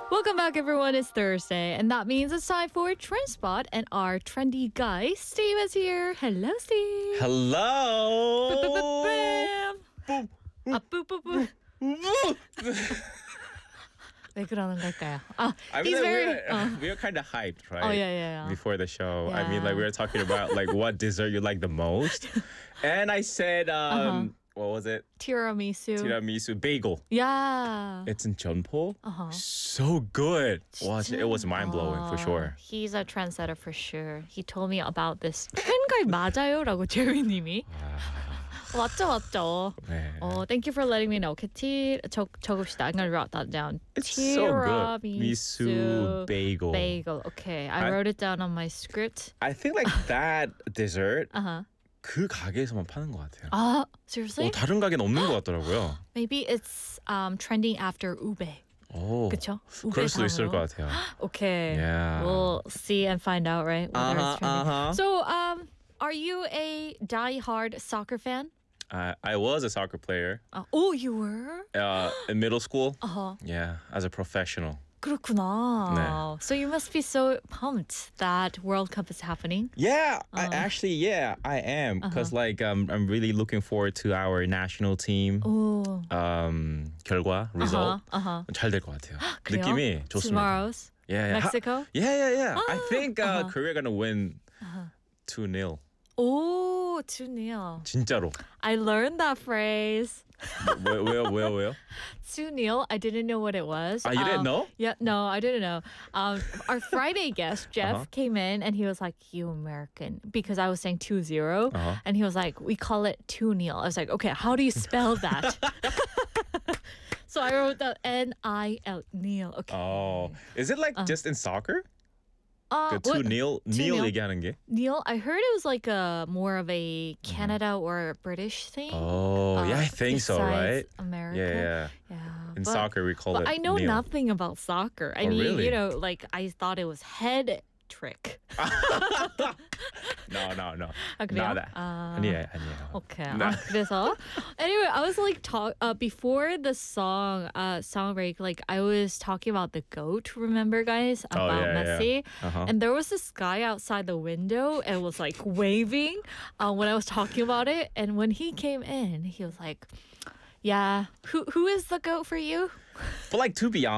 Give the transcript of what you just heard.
Welcome back, everyone. It's Thursday, and that means it's time for Trend Spot. And our trendy guy, Steve, is here. Hello, Steve. Hello. Bam. Boop. Boop, boop, boop. 왜 그러는 걸까요? I mean, he's like, very. we were kind of hyped, right? Oh, yeah. Before the show, I mean, Yeah. like we were talking about like what dessert you like the most, and I said, what was it? Tiramisu. Tiramisu bagel. Yeah. It's in Jeonpo. Uh-huh. So good. It was mind blowing for sure. He's a trendsetter for sure. He told me about this. 팬가이 맞아요라고 제리님이. 맞죠. 네. Thank you for letting me know. Okay, 적읍시다. I'm gonna write that down. It's so good. Tiramisu Misu bagel. bagel. Okay, I wrote it down on my script. I think like that dessert Uh-huh. 그 가게에서만 파는 것 같아요. Seriously? 다른 가게는 없는 것 같더라고요. Maybe it's trending after ube. 오, 그쵸? 그럴 수도 있을 우베탕으로. 것 같아요. Okay. Yeah. We'll see and find out, right? Whether it's trending. Uh-huh. So, are you a die-hard soccer fan? I was a soccer player You were? in middle school. Uh-huh. Yeah, as a professional. 그렇구나. 네. So you must be so pumped that World Cup is happening. Yeah, I am because like I'm really looking forward to our national team 오. 결과 result Uh-huh. 잘 될 것 같아요. 그래요? 느낌이 좋습니다. Tomorrow's Yeah. Mexico? Yeah. I think Korea gonna win 2-0. 오, 2-0. 진짜로. I learned that phrase. 왜요? 2-0. I didn't know what it was. You didn't know? Yeah, no, I didn't know. Our Friday guest, Jeff, came in and he was like, you American. Because I was saying 2-0. And he was like, we call it 2-0. I was like, okay, how do you spell that? So I wrote the N-I-L, Neil. Okay. Oh, is it like just in soccer? 그 what- 2-0 2-0? 얘기하는 게? Neil, I heard it was like a more of a Canada or British thing. Oh, yeah, I think so, right? besides America. Yeah. In but- soccer, we call But it I know kneel. nothing about soccer. I mean, really? you know, like I thought it was head trick. No. 그래요? Nada. 아니에요. Okay. No. 그래서 anyway, I was like before the song break, like I was talking about the GOAT, remember guys? About yeah. Messi. Uh-huh. And there was this guy outside the window and was like waving when I was talking about it. And when he came in, he was like, yeah, who is the GOAT for you? But like to be honest,